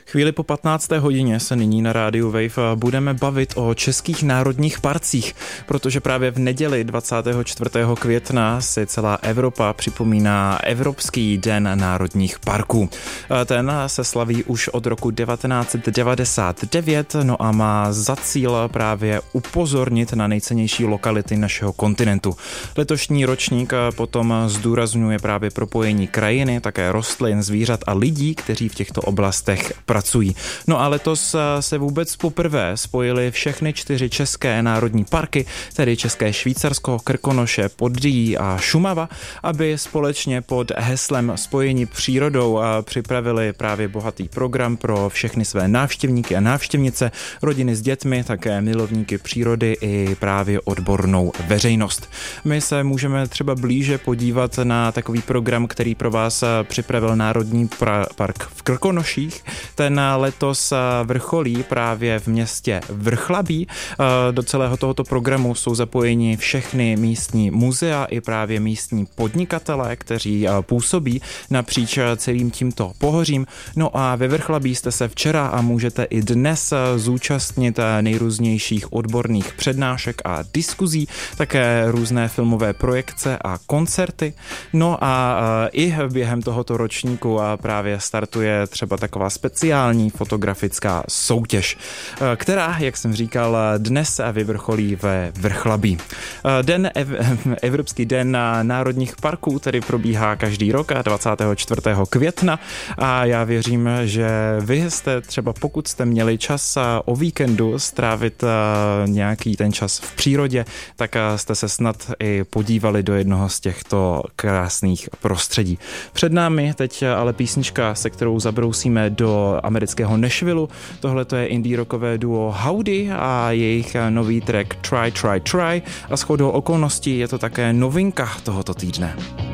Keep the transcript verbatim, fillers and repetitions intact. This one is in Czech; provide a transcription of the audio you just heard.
Chvíli po patnácté hodině se nyní na rádiu Wave budeme bavit o českých národních parcích, protože právě v neděli dvacátého čtvrtého května si celá Evropa připomíná Evropský den národních parků. Ten se slaví už od roku devatenáct set devadesát devět, no a má za cíl právě upozornit na nejcennější lokality našeho kontinentu. Letošní ročník potom zdůrazňuje právě propojení krajiny, také rostlin, zvířat a lidí, kteří v těchto oblastech pracují. No a letos se vůbec poprvé spojily všechny čtyři české národní parky, tedy České Švýcarsko, Krkonoše, Podyjí a Šumava, aby společně pod heslem Spojení přírodou připravili právě bohatý program pro všechny své návštěvníky a návštěvnice, rodiny s dětmi, také milovníky přírody i právě odbornou veřejnost. My se můžeme třeba blíže podívat na takový program, který pro vás připravil Národní park v Krkonoších. Ten letos vrcholí právě v městě Vrchlabí. Do celého tohoto programu jsou zapojeni všechny místní muzea i právě místní podnikatelé, kteří působí napříč celým tímto pohořím. No a ve Vrchlabí jste se včera a můžete i dnes zúčastnit nejrůznějších odborných přednášek a diskuzí, také různé filmové projekce a koncerty. No a i během tohoto ročníku právě startuje třeba taková speciální fotografická soutěž, která, jak jsem říkal, dnes vyvrcholí ve Vrchlabí. Den, Evropský den národních parků tedy probíhá každý rok dvacátého čtvrtého května a já věřím, že vy jste třeba, pokud jste měli čas o víkendu strávit nějaký ten čas v přírodě, tak jste se snad i podívali do jednoho z těchto krásných prostředí. Před námi teď ale písnička, se kterou zabrousíme do amerického Nashvilleu. Tohle to je indie rockové duo Howdy a jejich nový track Try, Try, Try a shodou okolností je to také novinka tohoto týdne.